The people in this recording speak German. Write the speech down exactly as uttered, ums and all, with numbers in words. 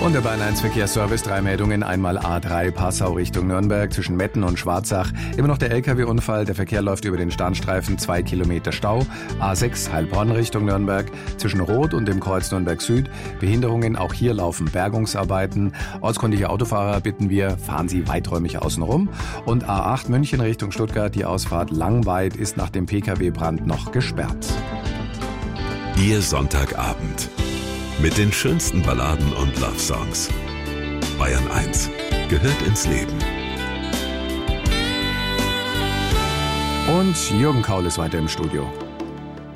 Und der Bayern eins Verkehrsservice, drei Meldungen, einmal A drei Passau Richtung Nürnberg zwischen Metten und Schwarzach. Immer noch der L K W-Unfall, der Verkehr läuft über den Standstreifen, zwei Kilometer Stau. A sechs Heilbronn Richtung Nürnberg zwischen Roth und dem Kreuz Nürnberg Süd. Behinderungen, auch hier laufen Bergungsarbeiten. Ortskundige Autofahrer bitten wir, fahren Sie weiträumig außen rum. Und A acht München Richtung Stuttgart, die Ausfahrt Langweid ist nach dem P K W-Brand noch gesperrt. Ihr Sonntagabend. Mit den schönsten Balladen und Love-Songs. Bayern eins gehört ins Leben. Und Jürgen Kaul ist weiter im Studio.